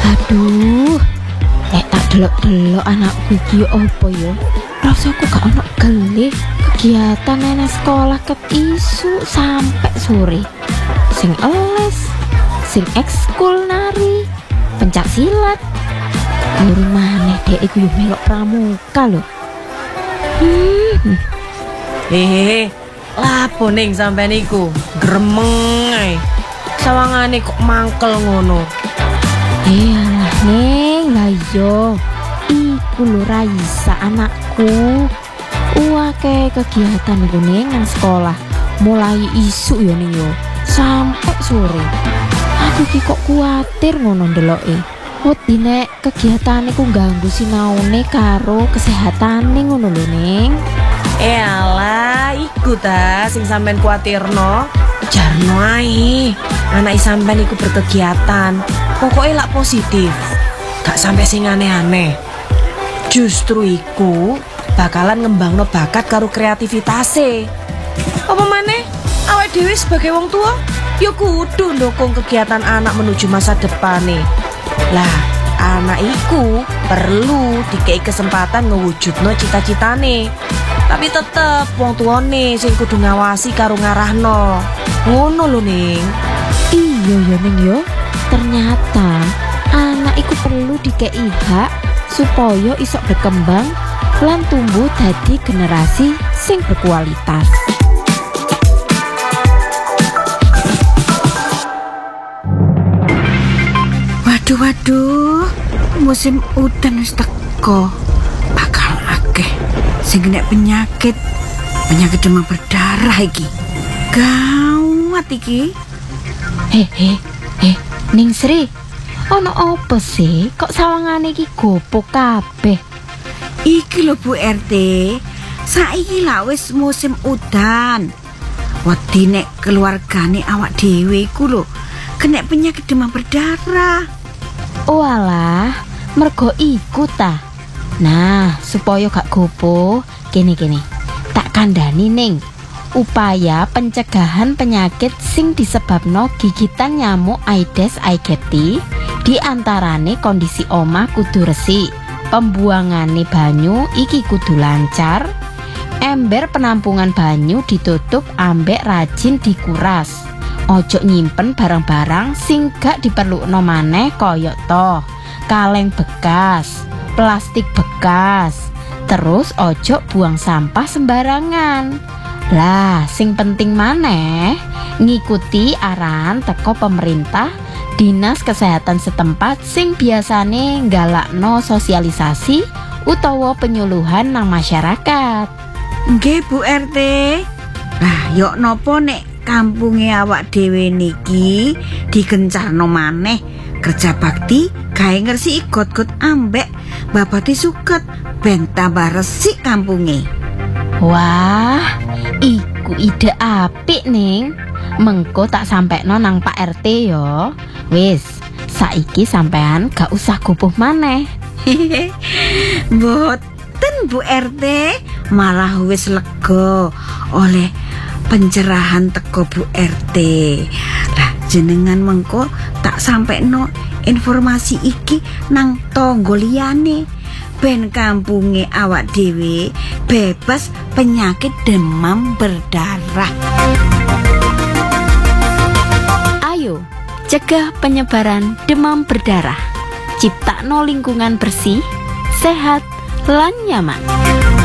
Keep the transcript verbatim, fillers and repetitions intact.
Aduh, eh tak delok-delok anakku iki yo opo yo. Rasaku gak ono gele kegiatan nang sekolah ket isu sampai sore. Sing les, sing ekskul nari, pencak silat. Durung maneh dek iku yo melok pramuka lho. Hmm. Hehe, lapo ning sampean iku? Gremeng ae. Sawangane kok mangkel ngono. Iyalah Ning, lah yo. Iku lho Raisa anakku. Uwake kegiatan iku ning nang sekolah. Mulai isu yo ning yo sampai sore. Aku ki kok kuatir ngono ndeloke. Wedi nek kegiatan iku ganggu sinaune karo kesehatane ngono lho Ning. Eyalah, iku ta sing sampean kuatirno. Jarno ae. Anak sampean iku berkegiatan. Pokoknya lak positif. Gak sampai sing aneh-aneh. Justru iku bakalan ngembangno bakat karo kreativitas-e. Apa maneh? Awake dhewe sebagai wong tua ya kudu ndukung kegiatan anak menuju masa depan nih. Lah, anak iku perlu dikei kesempatan ngewujudno cita-citane. Tapi tetep wong tuane sing kudu ngawasi karo ngarahno. Ngono lho Ning. Iya ya Ning yo. Ternyata anak iku perlu dikei hak supaya iso berkembang lan tumbuh dadi generasi sing berkualitas. Waduh waduh, musim udan wis teko. Bakal akeh sing kena penyakit, penyakit demam berdarah iki. Gawat iki. Heh heh heh, Ning Sri, ono apa sih? Kok sawangane iki gopo kabeh? Iki lho Bu R T, saiki lah wis musim udan. Wedi nek keluargane awak dhewe iku lho kena penyakit demam berdarah. Oh alah, mergo iku ta. Nah, supaya gak gopo, kene-kene. Tak kandhani Ning. Upaya pencegahan penyakit sing disebabno gigitan nyamuk Aedes aegypti diantarane kondisi omah kudu resik, pembuangane banyu iki kudu lancar, ember penampungan banyu ditutup ambek rajin dikuras, ojo nyimpen barang-barang sing gak diperlukno maneh koyok toh kaleng bekas, plastik bekas, terus ojo buang sampah sembarangan. Lah, sing penting maneh ngikuti arahan teko pemerintah, dinas kesehatan setempat sing biasane nggalakno sosialisasi utawa penyuluhan nang masyarakat. Nggih Bu R T. Lah, yok nopo nek kampunge awak dhewe niki digencarno maneh kerja bakti gawe ngresiki got-got ambek babate suket ben tambah resik kampunge. Wah, iku ide apik Ning. Mengko tak sampekno nang Pak R T yo. Wis, saiki sampean gak usah gupuh maneh. Mboten Bu R T, malah wis lega oleh pencerahan teko Bu R T. Lah jenengan mengko tak sampekno informasi iki nang tangga liyane. Ben kampunge awak dhewe bebas penyakit demam berdarah. Ayo, cegah penyebaran demam berdarah. Ciptakno lingkungan bersih, sehat, lan nyaman.